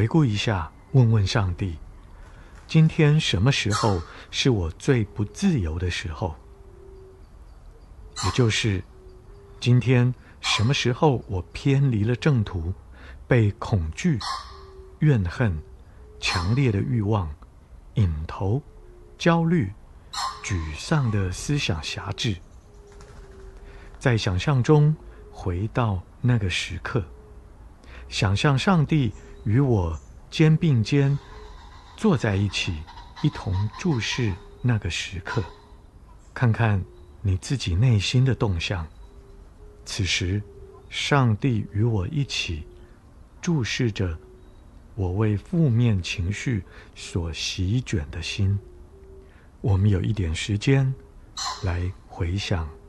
回顾一下，问问上帝，今天什么时候是我最不自由的时候？也就是今天什么时候我偏离了正途，被恐惧、怨恨、强烈的欲望、瘾头、焦虑、沮丧的思想辖制。在想象中回到那个时刻，想象上帝与我肩并肩坐在一起，一同注视那个时刻，看看你自己内心的动向。此时上帝与我一起注视着我为负面情绪所席卷的心。我们有一点时间来回想